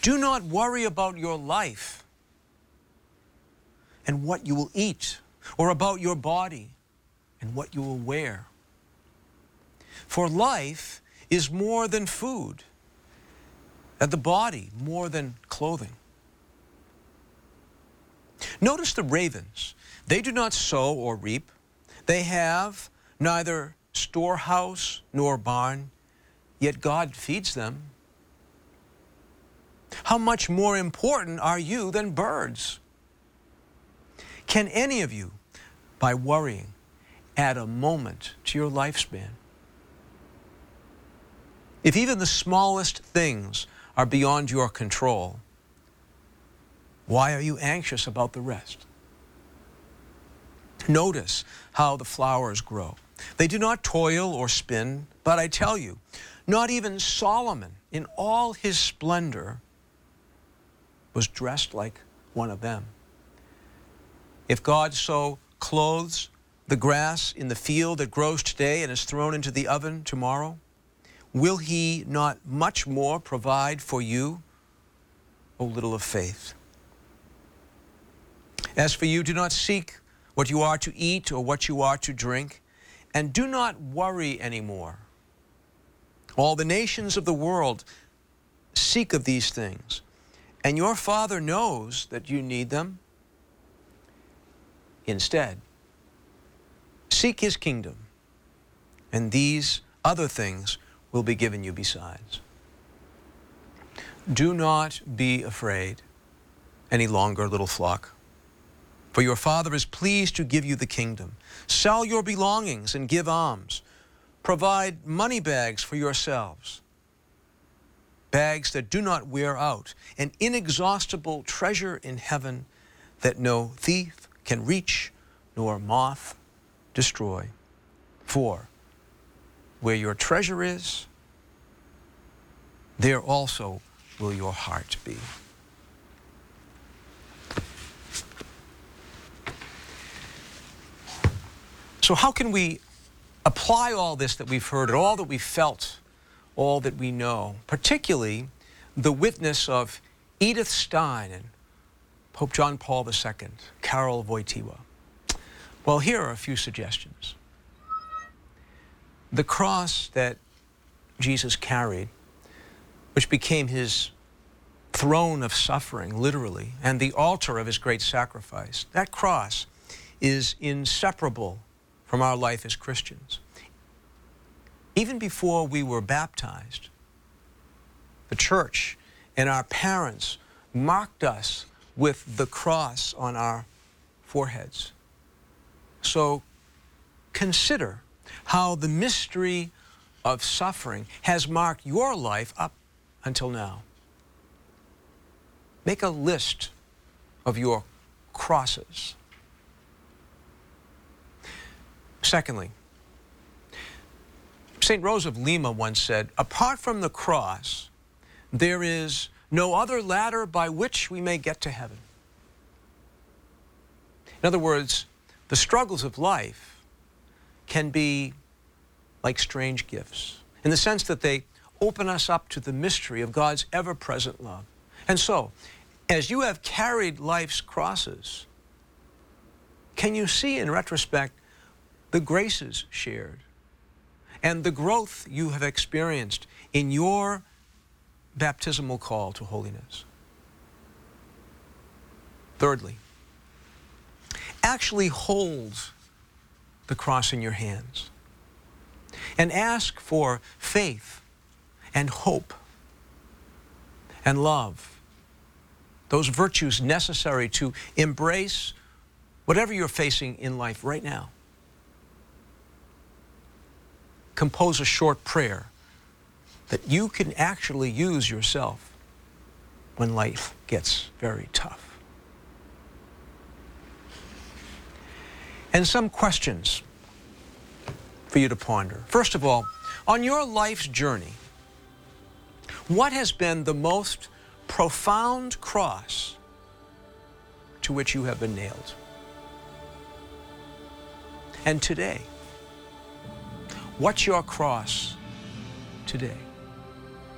Do not worry about your life and what you will eat, or about your body and what you will wear. For life is more than food, and the body more than clothing. Notice the ravens. They do not sow or reap. They have neither storehouse nor barn, yet God feeds them. How much more important are you than birds? Can any of you, by worrying, add a moment to your lifespan? If even the smallest things are beyond your control, why are you anxious about the rest? Notice how the flowers grow. They do not toil or spin, but I tell you, not even Solomon in all his splendor was dressed like one of them. If God so clothes the grass in the field that grows today and is thrown into the oven tomorrow, will he not much more provide for you, O little of faith? As for you, do not seek what you are to eat or what you are to drink, and do not worry anymore. All the nations of the world seek of these things, and your Father knows that you need them. Instead, seek his kingdom, and these other things will be given you besides. Do not be afraid any longer, little flock, for your Father is pleased to give you the kingdom. Sell your belongings and give alms. Provide money bags for yourselves, bags that do not wear out, an inexhaustible treasure in heaven that no thief can reach nor moth destroy. For where your treasure is, there also will your heart be. So how can we apply all this that we've heard, and all that we've felt, all that we know, particularly the witness of Edith Stein and Pope John Paul II, Karol Wojtyła? Well, here are a few suggestions. The cross that Jesus carried, which became his throne of suffering, literally, and the altar of his great sacrifice, that cross is inseparable from our life as Christians. Even before we were baptized, the church and our parents marked us with the cross on our foreheads. So consider how the mystery of suffering has marked your life up until now. Make a list of your crosses. Secondly, St. Rose of Lima once said, apart from the cross, there is no other ladder by which we may get to heaven. In other words, the struggles of life can be like strange gifts, in the sense that they open us up to the mystery of God's ever-present love. And so, as you have carried life's crosses, can you see in retrospect the graces shared and the growth you have experienced in your baptismal call to holiness? Thirdly, actually hold the cross in your hands and ask for faith and hope and love, those virtues necessary to embrace whatever you're facing in life right now. Compose a short prayer that you can actually use yourself when life gets very tough. And some questions for you to ponder. First of all, on your life's journey, what has been the most profound cross to which you have been nailed? And today, what's your cross today?